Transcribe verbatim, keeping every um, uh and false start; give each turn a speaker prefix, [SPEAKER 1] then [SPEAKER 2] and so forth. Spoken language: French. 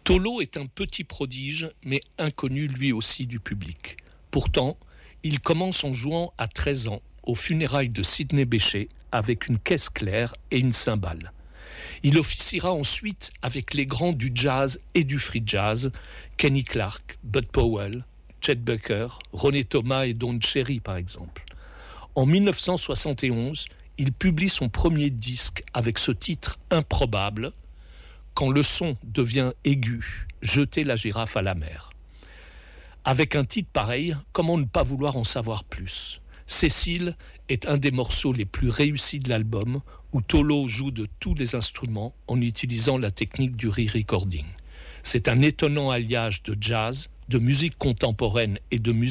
[SPEAKER 1] Tolo est un petit prodige, mais inconnu lui aussi du public. Pourtant, il commence en jouant à treize ans aux funérailles de Sidney Bechet avec une caisse claire et une cymbale. Il officiera ensuite avec les grands du jazz et du free jazz, Kenny Clarke, Bud Powell, Chet Baker, Ronnie Thomas et Don Cherry par exemple. En dix-neuf cent soixante et onze, il publie son premier disque avec ce titre improbable, Quand le son devient aigu, jeter la girafe à la mer. Avec un titre pareil, comment ne pas vouloir en savoir plus ? Cécile est un des morceaux les plus réussis de l'album, où Tolo joue de tous les instruments en utilisant la technique du re-recording. C'est un étonnant alliage de jazz, de musique contemporaine et de musique